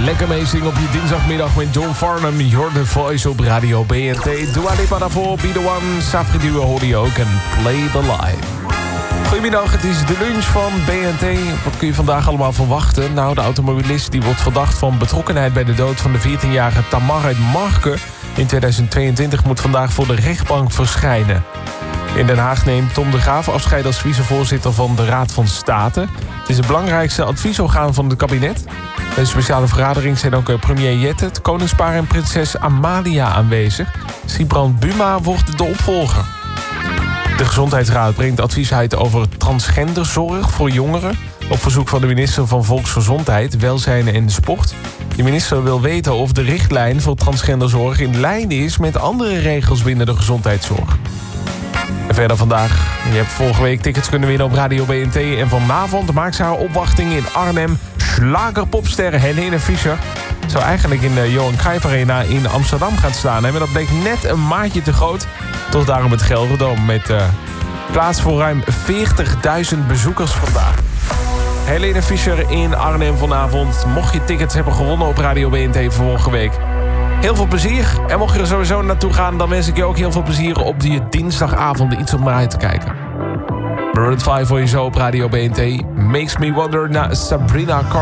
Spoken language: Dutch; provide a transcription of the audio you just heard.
Lekker meezingen op je dinsdagmiddag met John Farnham. You're the Voice op Radio BNT. Dua Lipa daarvoor, Be The One. Safri Duo hoorde je ook en Play The Live. Goedemiddag, het is de lunch van BNT. Wat kun je vandaag allemaal verwachten? Nou, de automobilist die wordt verdacht van betrokkenheid bij de dood van de 14-jarige Tamar uit Marken in 2022 moet vandaag voor de rechtbank verschijnen. In Den Haag neemt Tom de Graaf afscheid als vicevoorzitter van de Raad van State. Het is het belangrijkste adviesorgaan van het kabinet. Bij de speciale vergadering zijn ook premier Jette, het koningspaar en prinses Amalia aanwezig. Sibrand Buma wordt de opvolger. De Gezondheidsraad brengt advies uit over transgenderzorg voor jongeren. Op verzoek van de minister van Volksgezondheid, Welzijn en Sport. De minister wil weten of de richtlijn voor transgenderzorg in lijn is met andere regels binnen de gezondheidszorg. En verder vandaag, je hebt vorige week tickets kunnen winnen op Radio BNT. En vanavond maakt ze haar opwachting in Arnhem. Schlagerpopster Helene Fischer zou eigenlijk in de Johan Cruijff Arena in Amsterdam gaan staan. Maar dat bleek net een maatje te groot. Toch daarom het Gelredome met plaats voor ruim 40.000 bezoekers vandaag. Helene Fischer in Arnhem vanavond. Mocht je tickets hebben gewonnen op Radio BNT vorige week, heel veel plezier. En mocht je er sowieso naartoe gaan, dan wens ik je ook heel veel plezier op die dinsdagavond. Iets om naar uit te kijken. Maroon 5 voor je zo op Radio BNT. Makes Me Wonder naar Sabrina Carpenter.